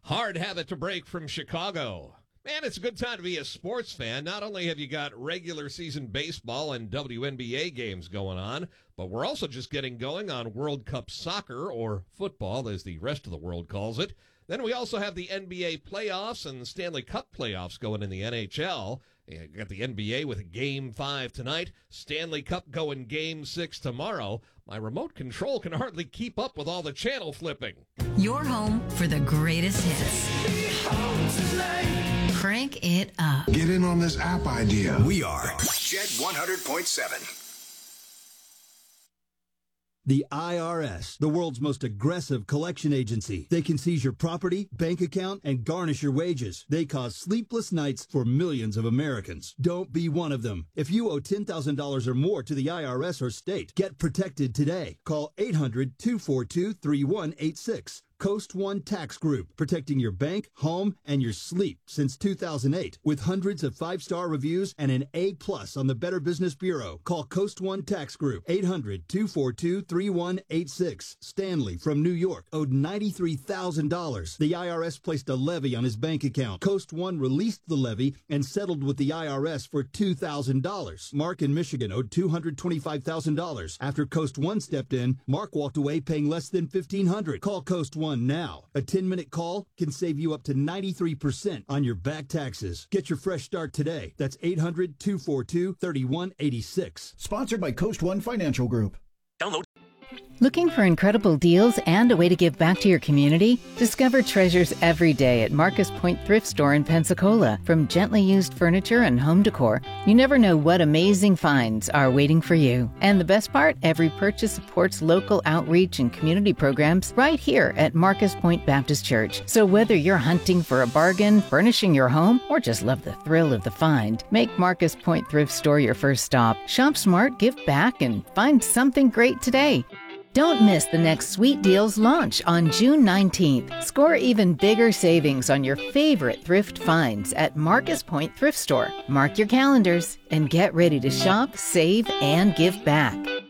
Hard habit to break from Chicago. Man, it's a good time to be a sports fan. Not only have you got regular season baseball and WNBA games going on, but we're also just getting going on World Cup soccer, or football as the rest of the world calls it. Then we also have the NBA playoffs and the Stanley Cup playoffs going in the NHL. You got the NBA with Game 5 tonight, Stanley Cup going Game 6 tomorrow. My remote control can hardly keep up with all the channel flipping. Your home for the greatest hits. Crank it up. Get in on this app idea. We are Jet 100.7. The IRS, the world's most aggressive collection agency. They can seize your property, bank account, and garnish your wages. They cause sleepless nights for millions of Americans. Don't be one of them. If you owe $10,000 or more to the IRS or state, get protected today. Call 800-242-3186. Coast One Tax Group, protecting your bank, home, and your sleep since 2008. With hundreds of 5-star reviews and an A+ on the Better Business Bureau. Call Coast One Tax Group, 800-242-3186. Stanley from New York owed $93,000. The IRS placed a levy on his bank account. Coast One released the levy and settled with the IRS for $2,000. Mark in Michigan owed $225,000. After Coast One stepped in, Mark walked away paying less than $1,500. Call Coast One now. A 10-minute call can save you up to 93% on your back taxes. Get your fresh start today. That's 800-242-3186. Sponsored by Coast One Financial Group. Download. Looking for incredible deals and a way to give back to your community? Discover treasures every day at Marcus Point Thrift Store in Pensacola. From gently used furniture and home decor, you never know what amazing finds are waiting for you. And the best part? Every purchase supports local outreach and community programs right here at Marcus Point Baptist Church. So whether you're hunting for a bargain, furnishing your home, or just love the thrill of the find, make Marcus Point Thrift Store your first stop. Shop smart, give back, and find something great today. Don't miss the next Sweet Deals launch on June 19th. Score even bigger savings on your favorite thrift finds at Marcus Point Thrift Store. Mark your calendars and get ready to shop, save, and give back.